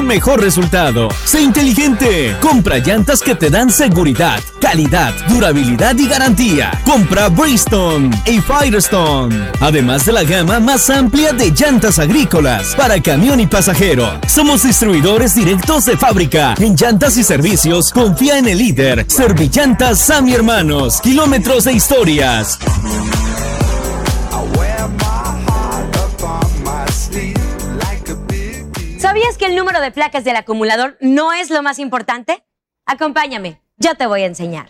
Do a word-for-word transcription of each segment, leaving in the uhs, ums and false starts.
un mejor resultado. Sé inteligente. Compra llantas que te dan seguridad, calidad, durabilidad y garantía. Compra Bridgestone y Firestone. Además de la gama más amplia de llantas agrícolas para camión y pasajero. Somos distribuidores directos de fábrica. En llantas y servicios, confía en el líder. Servillantas Sammy Hermanos. Kilómetros de historias. ¿Sabías que el número de placas del acumulador no es lo más importante? Acompáñame, yo te voy a enseñar.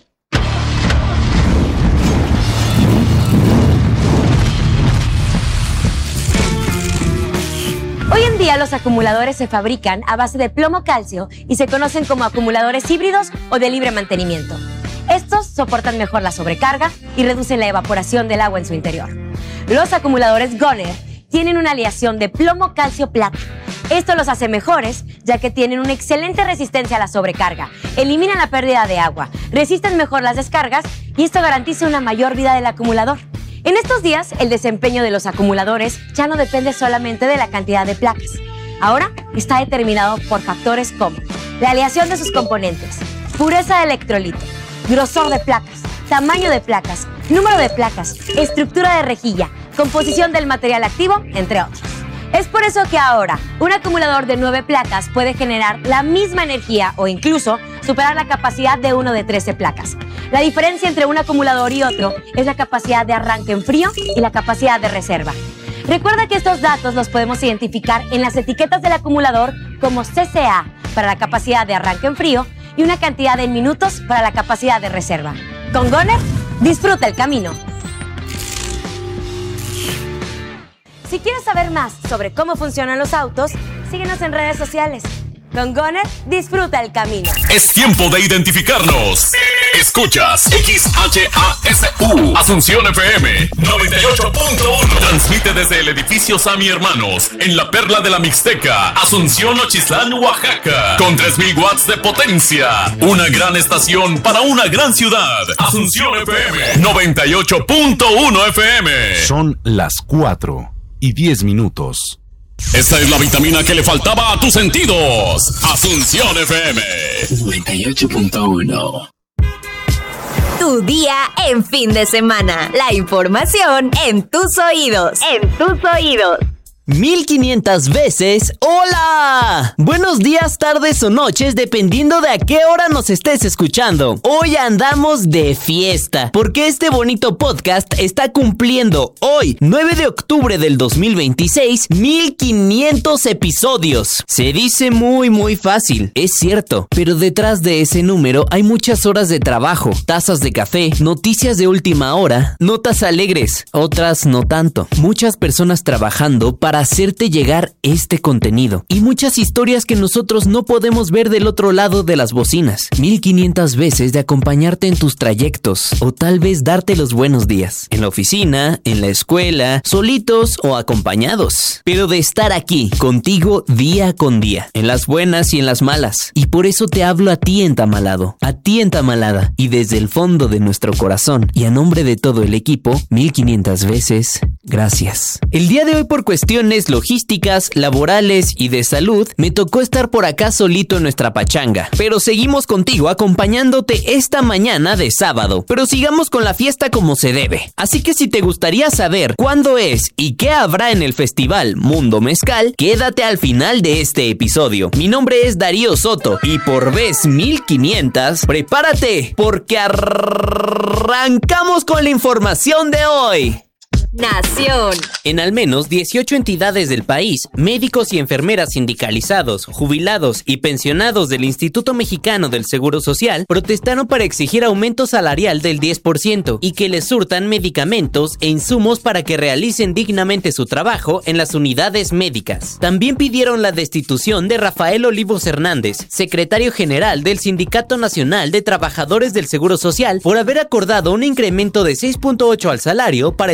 Hoy en día los acumuladores se fabrican a base de plomo-calcio y se conocen como acumuladores híbridos o de libre mantenimiento. Estos soportan mejor la sobrecarga y reducen la evaporación del agua en su interior. Los acumuladores Goner tienen una aleación de plomo-calcio-plata. Esto los hace mejores, ya que tienen una excelente resistencia a la sobrecarga, eliminan la pérdida de agua, resisten mejor las descargas y esto garantiza una mayor vida del acumulador. En estos días, el desempeño de los acumuladores ya no depende solamente de la cantidad de placas. Ahora está determinado por factores como la aleación de sus componentes, pureza de electrolito, grosor de placas, tamaño de placas, número de placas, estructura de rejilla, composición del material activo, entre otros. Es por eso que ahora un acumulador de nueve placas puede generar la misma energía o incluso superar la capacidad de uno de trece placas. La diferencia entre un acumulador y otro es la capacidad de arranque en frío y la capacidad de reserva. Recuerda que estos datos los podemos identificar en las etiquetas del acumulador como C C A para la capacidad de arranque en frío y una cantidad en minutos para la capacidad de reserva. Con Goner, disfruta el camino. Si quieres saber más sobre cómo funcionan los autos, síguenos en redes sociales. Con Goner, disfruta el camino. Es tiempo de identificarnos. Escuchas X H A S U Asunción F M noventa y ocho punto uno. Transmite desde el edificio Sammy Hermanos en la Perla de la Mixteca, Asunción, Ochislán, Oaxaca, con tres mil watts de potencia. Una gran estación para una gran ciudad. Asunción F M noventa y ocho punto uno F M. Son las cuatro y diez minutos. Esta es la vitamina que le faltaba a tus sentidos. Asunción F M noventa y ocho punto uno. Tu día en fin de semana. La información en tus oídos. En tus oídos. mil quinientas veces ¡hola! Buenos días, tardes o noches, dependiendo de a qué hora nos estés escuchando. Hoy andamos de fiesta, porque este bonito podcast está cumpliendo hoy, nueve de octubre del dos mil veintiséis, mil quinientos episodios. Se dice muy muy fácil, es cierto, pero detrás de ese número hay muchas horas de trabajo, tazas de café, noticias de última hora, notas alegres, otras no tanto. Muchas personas trabajando para Para hacerte llegar este contenido y muchas historias que nosotros no podemos ver del otro lado de las bocinas. mil quinientas veces de acompañarte en tus trayectos o tal vez darte los buenos días. En la oficina, en la escuela, solitos o acompañados. Pero de estar aquí, contigo día con día, en las buenas y en las malas. Y por eso te hablo a ti, entamalado, a ti, entamalada. Y desde el fondo de nuestro corazón y a nombre de todo el equipo, mil quinientas veces, gracias. El día de hoy, por cuestiones logísticas, laborales y de salud, me tocó estar por acá solito en nuestra pachanga. Pero seguimos contigo acompañándote esta mañana de sábado. Pero sigamos con la fiesta como se debe. Así que si te gustaría saber cuándo es y qué habrá en el festival Mundo Mezcal, quédate al final de este episodio. Mi nombre es Darío Soto y por vez mil quinientas, prepárate porque arrancamos con la información de hoy. Nación. En al menos dieciocho entidades del país, médicos y enfermeras sindicalizados, jubilados y pensionados del Instituto Mexicano del Seguro Social protestaron para exigir aumento salarial del diez por ciento y que les surtan medicamentos e insumos para que realicen dignamente su trabajo en las unidades médicas. También pidieron la destitución de Rafael Olivos Hernández, secretario general del Sindicato Nacional de Trabajadores del Seguro Social, por haber acordado un incremento de seis punto ocho al salario para el periodo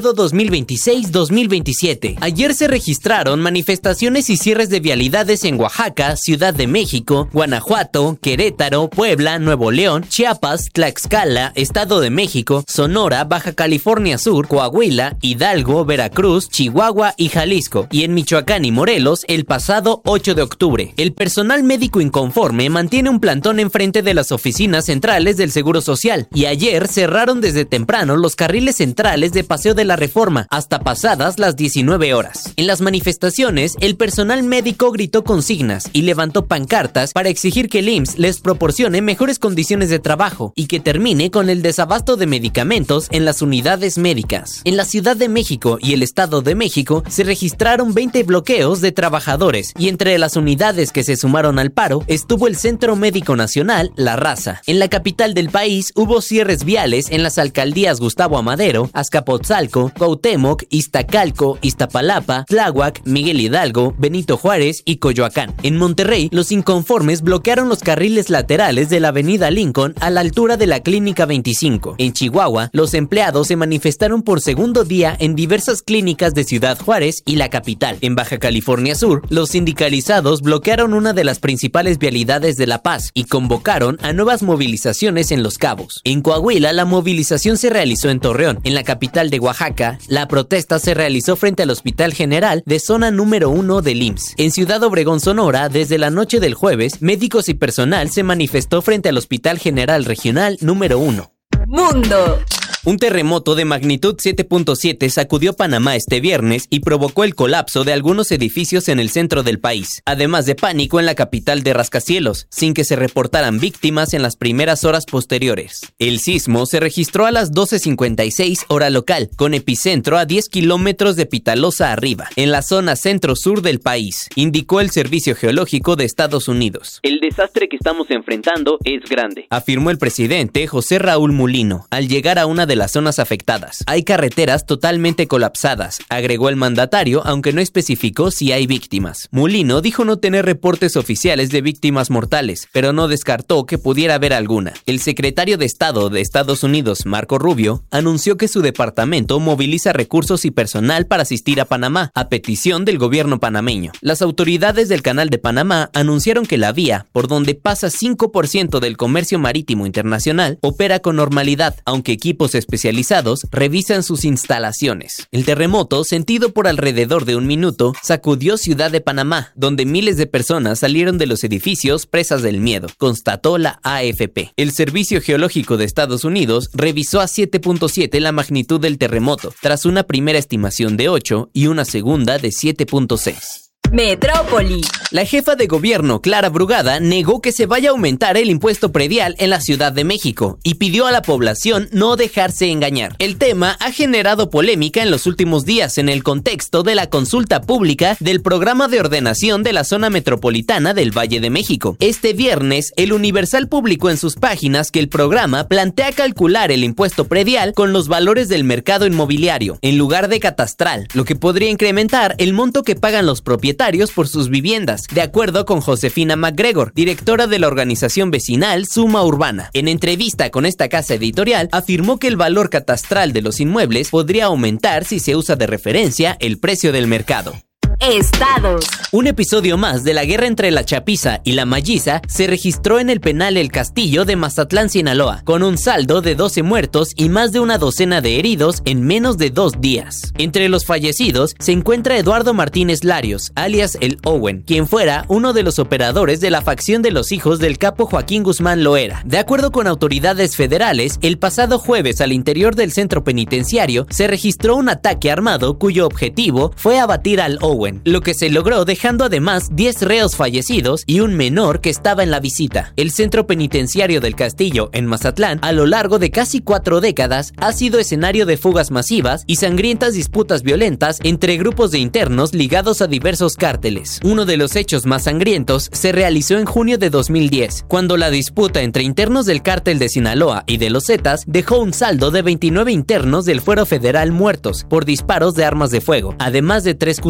periodo dos mil veintiséis dos mil veintisiete. Ayer se registraron manifestaciones y cierres de vialidades en Oaxaca, Ciudad de México, Guanajuato, Querétaro, Puebla, Nuevo León, Chiapas, Tlaxcala, Estado de México, Sonora, Baja California Sur, Coahuila, Hidalgo, Veracruz, Chihuahua y Jalisco, y en Michoacán y Morelos el pasado ocho de octubre. El personal médico inconforme mantiene un plantón enfrente de las oficinas centrales del Seguro Social, y ayer cerraron desde temprano los carriles centrales de Paseo de la Reforma hasta pasadas las diecinueve horas. En las manifestaciones, el personal médico gritó consignas y levantó pancartas para exigir que el I M S S les proporcione mejores condiciones de trabajo y que termine con el desabasto de medicamentos en las unidades médicas. En la Ciudad de México y el Estado de México se registraron veinte bloqueos de trabajadores, y entre las unidades que se sumaron al paro estuvo el Centro Médico Nacional La Raza. En la capital del país hubo cierres viales en las alcaldías Gustavo Amadero, Azcapotzalco, Cuauhtémoc, Iztacalco, Iztapalapa, Tláhuac, Miguel Hidalgo, Benito Juárez y Coyoacán. En Monterrey, los inconformes bloquearon los carriles laterales de la avenida Lincoln a la altura de la Clínica veinticinco. En Chihuahua, los empleados se manifestaron por segundo día en diversas clínicas de Ciudad Juárez y la capital. En Baja California Sur, los sindicalizados bloquearon una de las principales vialidades de La Paz y convocaron a nuevas movilizaciones en Los Cabos. En Coahuila, la movilización se realizó en Torreón. En la capital de Oaxaca, la protesta se realizó frente al Hospital General de zona número uno del I M S S. En Ciudad Obregón, Sonora, desde la noche del jueves, médicos y personal se manifestó frente al Hospital General Regional número uno. Mundo. Un terremoto de magnitud siete punto siete sacudió Panamá este viernes y provocó el colapso de algunos edificios en el centro del país, además de pánico en la capital de rascacielos, sin que se reportaran víctimas en las primeras horas posteriores. El sismo se registró a las doce cincuenta y seis hora local, con epicentro a diez kilómetros de Pitalosa arriba, en la zona centro-sur del país, indicó el Servicio Geológico de Estados Unidos. El desastre que estamos enfrentando es grande, afirmó el presidente José Raúl Mulino, al llegar a una de las zonas afectadas. Hay carreteras totalmente colapsadas, agregó el mandatario, aunque no especificó si hay víctimas. Mulino dijo no tener reportes oficiales de víctimas mortales, pero no descartó que pudiera haber alguna. El secretario de Estado de Estados Unidos, Marco Rubio, anunció que su departamento moviliza recursos y personal para asistir a Panamá, a petición del gobierno panameño. Las autoridades del Canal de Panamá anunciaron que la vía, por donde pasa cinco por ciento del comercio marítimo internacional, opera con normalidad, aunque equipos especializados revisan sus instalaciones. El terremoto, sentido por alrededor de un minuto, sacudió Ciudad de Panamá, donde miles de personas salieron de los edificios presas del miedo, constató la A F P. El Servicio Geológico de Estados Unidos revisó a siete punto siete la magnitud del terremoto, tras una primera estimación de ocho y una segunda de siete punto seis. Metrópoli. La jefa de gobierno, Clara Brugada, negó que se vaya a aumentar el impuesto predial en la Ciudad de México y pidió a la población no dejarse engañar. El tema ha generado polémica en los últimos días en el contexto de la consulta pública del programa de ordenación de la zona metropolitana del Valle de México. Este viernes, el Universal publicó en sus páginas que el programa plantea calcular el impuesto predial con los valores del mercado inmobiliario, en lugar de catastral, lo que podría incrementar el monto que pagan los propietarios por sus viviendas, de acuerdo con Josefina McGregor, directora de la organización vecinal Suma Urbana. En entrevista con esta casa editorial, afirmó que el valor catastral de los inmuebles podría aumentar si se usa de referencia el precio del mercado. Estados. Un episodio más de la guerra entre la Chapiza y la Malliza se registró en el penal El Castillo de Mazatlán, Sinaloa, con un saldo de doce muertos y más de una docena de heridos en menos de dos días. Entre los fallecidos se encuentra Eduardo Martínez Larios, alias el Owen, quien fuera uno de los operadores de la facción de los hijos del capo Joaquín Guzmán Loera. De acuerdo con autoridades federales, el pasado jueves al interior del centro penitenciario se registró un ataque armado cuyo objetivo fue abatir al Owen, lo que se logró dejando además diez reos fallecidos y un menor que estaba en la visita. El centro penitenciario del Castillo, en Mazatlán, a lo largo de casi cuatro décadas, ha sido escenario de fugas masivas y sangrientas disputas violentas entre grupos de internos ligados a diversos cárteles. Uno de los hechos más sangrientos se realizó en junio de dos mil diez, cuando la disputa entre internos del cártel de Sinaloa y de los Zetas dejó un saldo de veintinueve internos del Fuero Federal muertos por disparos de armas de fuego, además de tres custodios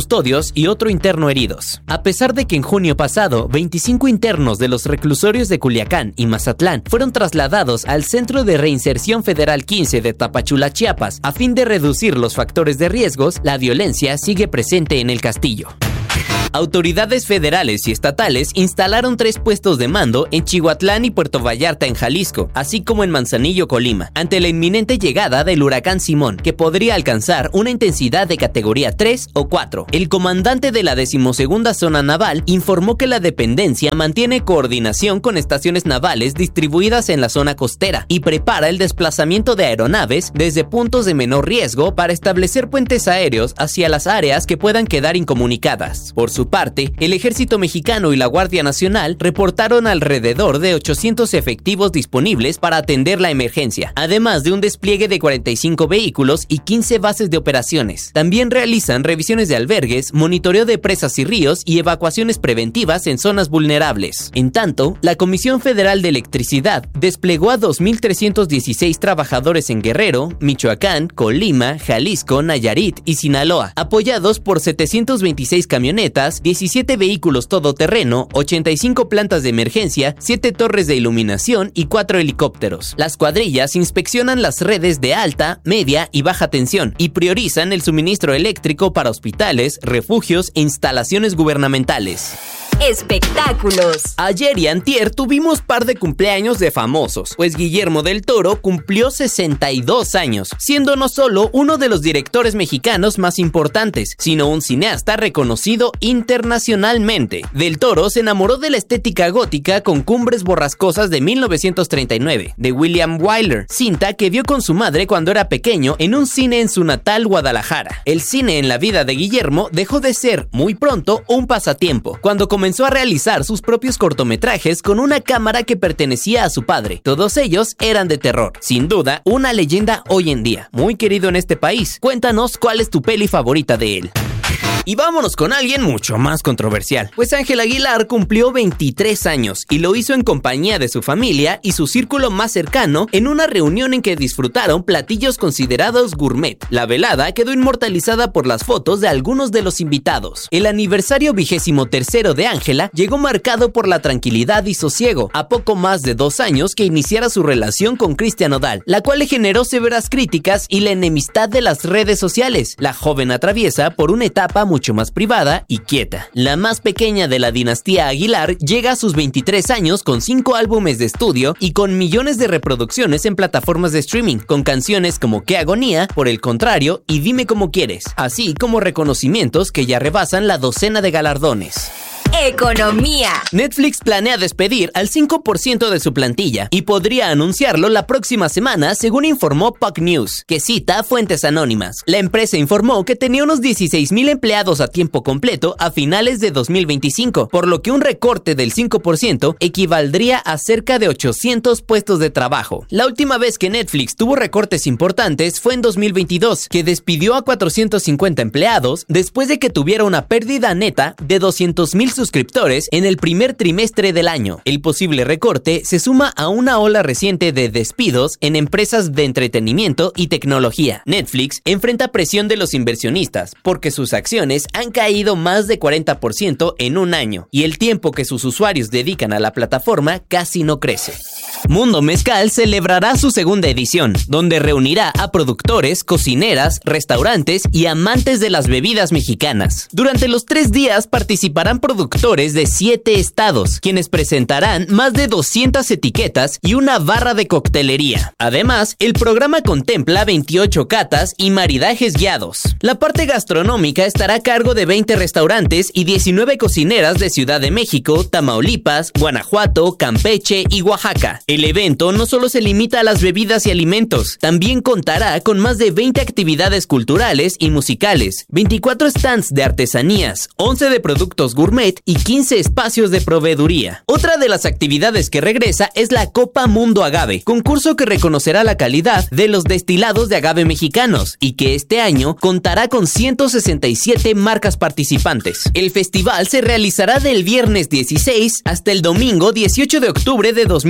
detenidos y otro interno heridos. A pesar de que en junio pasado, veinticinco internos de los reclusorios de Culiacán y Mazatlán fueron trasladados al Centro de Reinserción Federal quince de Tapachula, Chiapas, a fin de reducir los factores de riesgos, la violencia sigue presente en el castillo. Autoridades federales y estatales instalaron tres puestos de mando en Chihuatlán y Puerto Vallarta en Jalisco, así como en Manzanillo, Colima, ante la inminente llegada del huracán Simón, que podría alcanzar una intensidad de categoría tres o cuatro. El comandante de la decimosegunda Zona Naval informó que la dependencia mantiene coordinación con estaciones navales distribuidas en la zona costera y prepara el desplazamiento de aeronaves desde puntos de menor riesgo para establecer puentes aéreos hacia las áreas que puedan quedar incomunicadas. Por su parte, el Ejército Mexicano y la Guardia Nacional reportaron alrededor de ochocientos efectivos disponibles para atender la emergencia, además de un despliegue de cuarenta y cinco vehículos y quince bases de operaciones. También realizan revisiones de albergues, monitoreo de presas y ríos y evacuaciones preventivas en zonas vulnerables. En tanto, la Comisión Federal de Electricidad desplegó a dos mil trescientos dieciséis trabajadores en Guerrero, Michoacán, Colima, Jalisco, Nayarit y Sinaloa, apoyados por setecientos veintiséis camionetas, diecisiete vehículos todoterreno, ochenta y cinco plantas de emergencia, siete torres de iluminación y cuatro helicópteros. Las cuadrillas inspeccionan las redes de alta, media y baja tensión y priorizan el suministro eléctrico para hospitales, refugios e instalaciones gubernamentales. Espectáculos. Ayer y antier tuvimos par de cumpleaños de famosos, pues Guillermo del Toro cumplió sesenta y dos años, siendo no solo uno de los directores mexicanos más importantes, sino un cineasta reconocido internacionalmente. Del Toro se enamoró de la estética gótica con Cumbres Borrascosas de mil novecientos treinta y nueve, de William Wyler, cinta que vio con su madre cuando era pequeño en un cine en su natal Guadalajara. El cine en la vida de Guillermo dejó de ser, muy pronto, un pasatiempo, cuando comenzó Comenzó a realizar sus propios cortometrajes con una cámara que pertenecía a su padre. Todos ellos eran de terror. Sin duda, una leyenda hoy en día, muy querido en este país. Cuéntanos cuál es tu peli favorita de él. Y vámonos con alguien mucho más controversial, pues Ángel Aguilar cumplió veintitrés años y lo hizo en compañía de su familia y su círculo más cercano en una reunión en que disfrutaron platillos considerados gourmet. La velada quedó inmortalizada por las fotos de algunos de los invitados. El aniversario vigésimo tercero de Ángela llegó marcado por la tranquilidad y sosiego, a poco más de dos años que iniciara su relación con Cristian Nodal, la cual le generó severas críticas y la enemistad de las redes sociales. La joven atraviesa por una etapa mucho más privada y quieta. La más pequeña de la dinastía Aguilar llega a sus veintitrés años con cinco álbumes de estudio y con millones de reproducciones en plataformas de streaming, con canciones como Qué agonía, Por el contrario y Dime cómo quieres, así como reconocimientos que ya rebasan la docena de galardones. Economía. Netflix planea despedir al cinco por ciento de su plantilla y podría anunciarlo la próxima semana, según informó Puck News, que cita fuentes anónimas. La empresa informó que tenía unos dieciséis mil empleados a tiempo completo a finales de dos mil veinticinco, por lo que un recorte del cinco por ciento equivaldría a cerca de ochocientos puestos de trabajo. La última vez que Netflix tuvo recortes importantes fue en dos mil veintidós, que despidió a cuatrocientos cincuenta empleados después de que tuviera una pérdida neta de doscientos mil suscriptores en el primer trimestre del año. El posible recorte se suma a una ola reciente de despidos en empresas de entretenimiento y tecnología. Netflix enfrenta presión de los inversionistas porque sus acciones han caído más de cuarenta por ciento en un año y el tiempo que sus usuarios dedican a la plataforma casi no crece. Mundo Mezcal celebrará su segunda edición, donde reunirá a productores, cocineras, restaurantes y amantes de las bebidas mexicanas. Durante los tres días participarán productores de siete estados, quienes presentarán más de doscientas etiquetas y una barra de coctelería. Además, el programa contempla veintiocho catas y maridajes guiados. La parte gastronómica estará a cargo de veinte restaurantes y diecinueve cocineras de Ciudad de México, Tamaulipas, Guanajuato, Campeche y Oaxaca. El evento no solo se limita a las bebidas y alimentos, también contará con más de veinte actividades culturales y musicales, veinticuatro stands de artesanías, once de productos gourmet y quince espacios de proveeduría. Otra de las actividades que regresa es la Copa Mundo Agave, concurso que reconocerá la calidad de los destilados de agave mexicanos y que este año contará con ciento sesenta y siete marcas participantes. El festival se realizará del viernes dieciséis hasta el domingo dieciocho de octubre de dos mil veintiséis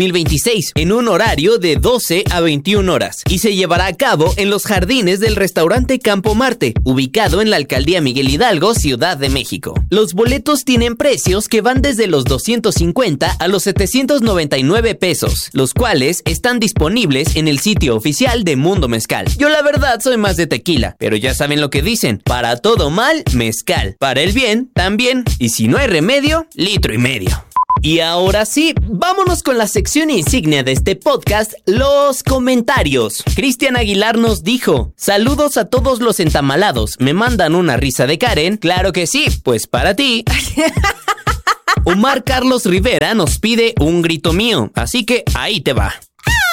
seis, en un horario de doce a veintiuna horas, y se llevará a cabo en los jardines del restaurante Campo Marte, ubicado en la alcaldía Miguel Hidalgo, Ciudad de México. Los boletos tienen precios que van desde los doscientos cincuenta a los setecientos noventa y nueve pesos, los cuales están disponibles en el sitio oficial de Mundo Mezcal. Yo la verdad soy más de tequila, pero ya saben lo que dicen, para todo mal, mezcal, para el bien, también, y si no hay remedio, litro y medio. Y ahora sí, vámonos con la sección insignia de este podcast, los comentarios. Cristian Aguilar nos dijo: saludos a todos los entamalados, me mandan una risa de Karen. Claro que sí, pues para ti. Omar Carlos Rivera nos pide un grito mío, así que ahí te va.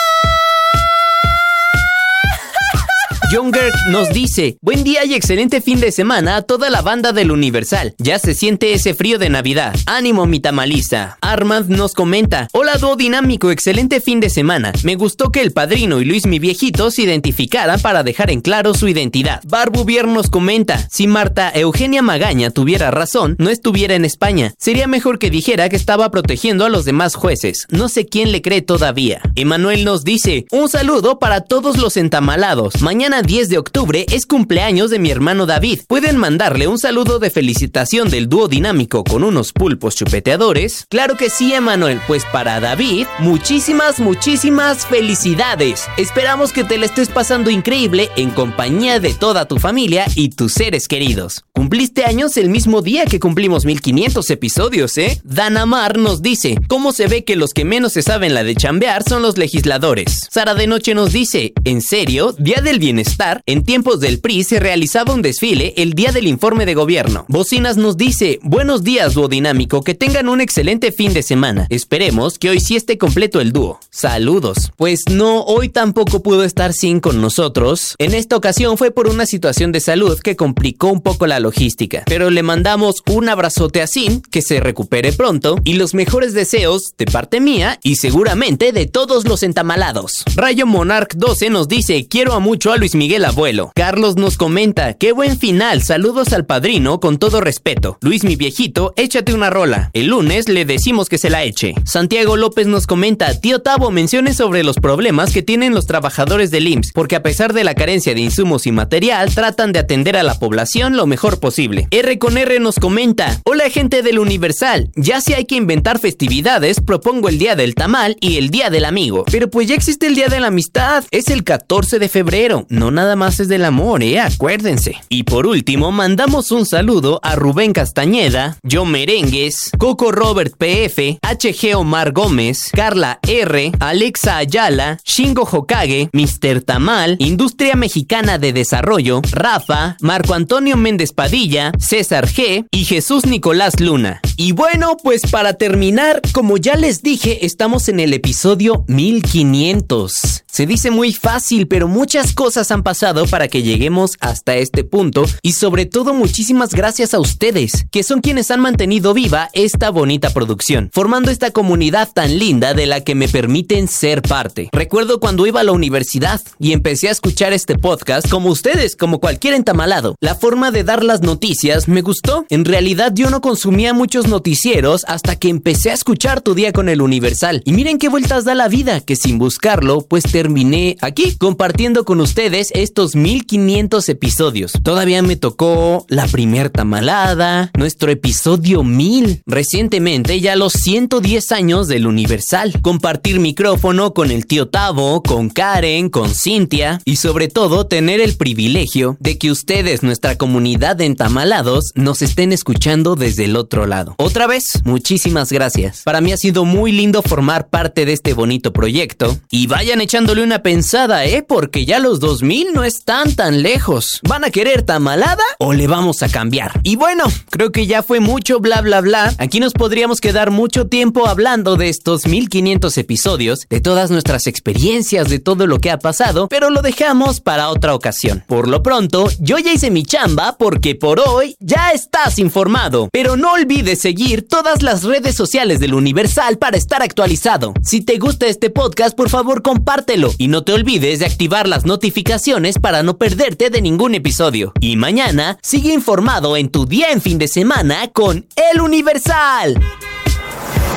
John Gerg nos dice: buen día y excelente fin de semana a toda la banda del Universal. Ya se siente ese frío de Navidad. Ánimo, mi tamalista. Armand nos comenta: hola, dúo dinámico, excelente fin de semana. Me gustó que el Padrino y Luis mi viejito se identificaran para dejar en claro su identidad. Barbuvier nos comenta: si Marta Eugenia Magaña tuviera razón, no estuviera en España. Sería mejor que dijera que estaba protegiendo a los demás jueces. No sé quién le cree todavía. Emanuel nos dice: un saludo para todos los entamalados. Mañana diez de octubre es cumpleaños de mi hermano David. ¿Pueden mandarle un saludo de felicitación del dúo dinámico con unos pulpos chupeteadores? Claro que sí, Emanuel, pues para David, muchísimas, muchísimas felicidades. Esperamos que te la estés pasando increíble en compañía de toda tu familia y tus seres queridos. Cumpliste años el mismo día que cumplimos mil quinientos episodios, ¿eh? Danamar nos dice: ¿cómo se ve que los que menos se saben la de chambear son los legisladores? Sara de Noche nos dice: ¿en serio? Día del Bienestar. En tiempos del P R I se realizaba un desfile el día del informe de gobierno. Bocinas nos dice: buenos días, dúo dinámico, que tengan un excelente fin de semana. Esperemos que hoy sí esté completo el dúo. Saludos. Pues no, hoy tampoco pudo estar Sin con nosotros. En esta ocasión fue por una situación de salud que complicó un poco la logística. Pero le mandamos un abrazote a Sin, que se recupere pronto, y los mejores deseos de parte mía y seguramente de todos los entamalados. Rayo Monarch doce nos dice: quiero a mucho a Luis Miguel abuelo. Carlos nos comenta: qué buen final, saludos al Padrino con todo respeto. Luis mi viejito, échate una rola. El lunes le decimos que se la eche. Santiago López nos comenta: tío Tavo, menciones sobre los problemas que tienen los trabajadores del I M S S, porque a pesar de la carencia de insumos y material, tratan de atender a la población lo mejor posible. R con R nos comenta: hola gente del Universal, ya si hay que inventar festividades, propongo el día del tamal y el día del amigo. Pero pues ya existe el día de la amistad, es el catorce de febrero. No nada más es del amor, eh, acuérdense. Y por último, mandamos un saludo a Rubén Castañeda, Yo Merengues, Coco Robert P F, H G Omar Gómez, Carla R, Alexa Ayala, Shingo Hokage, mister Tamal, Industria Mexicana de Desarrollo, Rafa, Marco Antonio Méndez Padilla, César G y Jesús Nicolás Luna. Y bueno, pues para terminar, como ya les dije, estamos en el episodio mil quinientos. Se dice muy fácil, pero muchas cosas han pasado para que lleguemos hasta este punto, y sobre todo muchísimas gracias a ustedes, que son quienes han mantenido viva esta bonita producción, formando esta comunidad tan linda de la que me permiten ser parte. Recuerdo cuando iba a la universidad y empecé a escuchar este podcast, como ustedes, como cualquier entamalado. La forma de dar las noticias me gustó. En realidad yo no consumía muchos noticieros hasta que empecé a escuchar Tu Día con el Universal, y miren qué vueltas da la vida, que sin buscarlo pues terminé aquí compartiendo con ustedes estos mil quinientos episodios. Todavía me tocó la primer tamalada, nuestro episodio mil, recientemente ya los ciento diez años del Universal, compartir micrófono con el tío Tavo, con Karen, con Cintia, y sobre todo tener el privilegio de que ustedes, nuestra comunidad de entamalados, nos estén escuchando desde el otro lado. Otra vez, muchísimas gracias. Para mí ha sido muy lindo formar parte de este bonito proyecto, y vayan echándole una pensada, eh, porque ya los dos mil no están tan lejos. ¿Van a querer tamalada o le vamos a cambiar? Y bueno, creo que ya fue mucho bla bla bla. Aquí nos podríamos quedar mucho tiempo hablando de estos mil quinientos episodios, de todas nuestras experiencias, de todo lo que ha pasado, pero lo dejamos para otra ocasión. Por lo pronto, yo ya hice mi chamba, porque por hoy ya estás informado. Pero no olvides seguir todas las redes sociales del Universal para estar actualizado. Si te gusta este podcast, por favor compártelo, y no te olvides de activar las notificaciones para no perderte de ningún episodio. Y mañana sigue informado en Tu Día en Fin de Semana con El Universal. Tu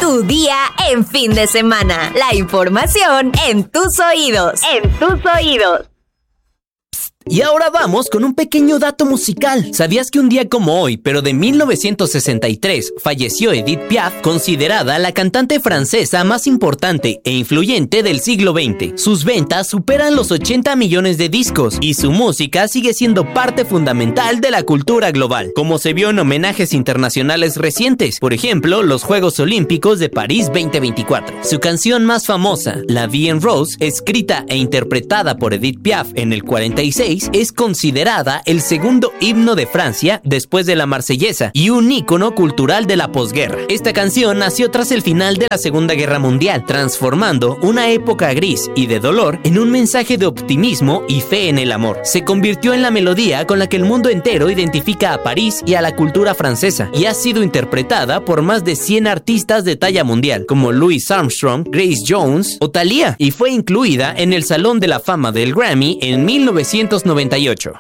Tu día en fin de semana. La información en tus oídos. En tus oídos. Y ahora vamos con un pequeño dato musical. ¿Sabías que un día como hoy, pero de mil novecientos sesenta y tres, falleció Edith Piaf, considerada la cantante francesa más importante e influyente del siglo veinte? Sus ventas superan los ochenta millones de discos y su música sigue siendo parte fundamental de la cultura global, como se vio en homenajes internacionales recientes, por ejemplo, los Juegos Olímpicos de París veinte veinticuatro. Su canción más famosa, La Vie en Rose, escrita e interpretada por Edith Piaf en el cuarenta y seis, es considerada el segundo himno de Francia después de la Marsellesa y un ícono cultural de la posguerra. Esta canción nació tras el final de la Segunda Guerra Mundial, transformando una época gris y de dolor en un mensaje de optimismo y fe en el amor. Se convirtió en la melodía con la que el mundo entero identifica a París y a la cultura francesa, y ha sido interpretada por más de cien artistas de talla mundial, como Louis Armstrong, Grace Jones o Thalía, y fue incluida en el Salón de la Fama del Grammy en mil novecientos noventa y ocho.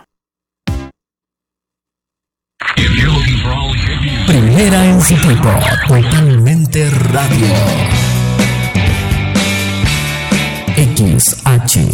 Primera en su tiempo, totalmente radio. X H